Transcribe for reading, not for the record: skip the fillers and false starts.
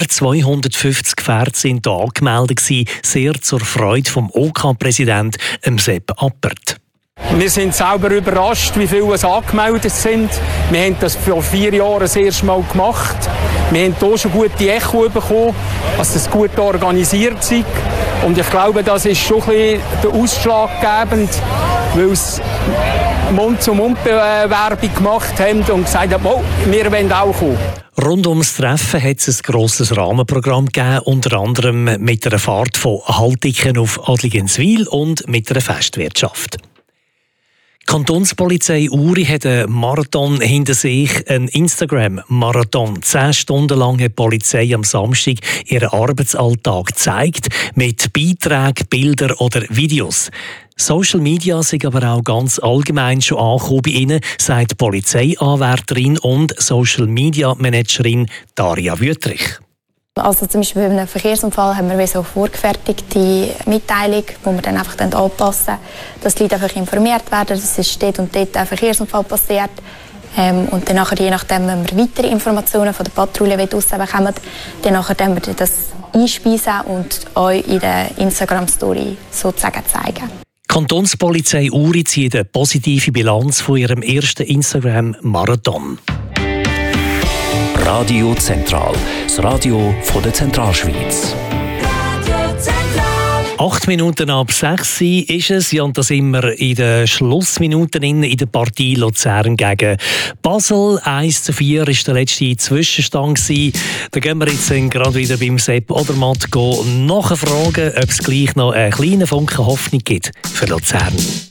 250 Pferde sind hier angemeldet, sehr zur Freude vom OK-Präsidenten Sepp Appert. Wir sind selber überrascht, wie viele es angemeldet sind. Wir haben das vor 4 Jahren das erste Mal gemacht. Wir haben hier schon gute Echo bekommen, dass das gut organisiert ist. Und ich glaube, das ist schon ein bisschen der ausschlaggebend, weil es Mund-zu-Mund-Werbung gemacht haben und gesagt haben, oh, wir wollen auch kommen. Rund ums Treffen hat es ein grosses Rahmenprogramm gegeben, unter anderem mit einer Fahrt von Haltiken auf Adligenswil und mit einer Festwirtschaft. Die Kantonspolizei Uri hat einen Marathon hinter sich, einen Instagram-Marathon. 10 Stunden lang hat die Polizei am Samstag ihren Arbeitsalltag gezeigt, mit Beiträgen, Bildern oder Videos. Social Media sind aber auch ganz allgemein schon angekommen bei Ihnen, sagt Polizeianwärterin und Social Media Managerin Daria Wüttrich. Also zum Beispiel bei einem Verkehrsunfall haben wir so vorgefertigte Mitteilung, die wir dann einfach anpassen, dass die Leute einfach informiert werden, dass es dort und dort ein Verkehrsunfall passiert. Und dann nachher, je nachdem, wenn wir weitere Informationen von der Patrouille rausbekommen, dann nachher wir das einspeisen und euch in der Instagram-Story sozusagen zeigen. Die Kantonspolizei Uri zieht eine positive Bilanz von ihrem ersten Instagram-Marathon. Radio Zentral, das Radio von der Zentralschweiz. 8 Minuten ab 6 ist es, ja, und das immer in den Schlussminuten in der Partie Luzern gegen Basel. 1:4 war der letzte Zwischenstand. Da gehen wir jetzt gerade wieder beim Sepp Odermatt nachfragen, ob es gleich noch einen kleinen Funken Hoffnung gibt für Luzern.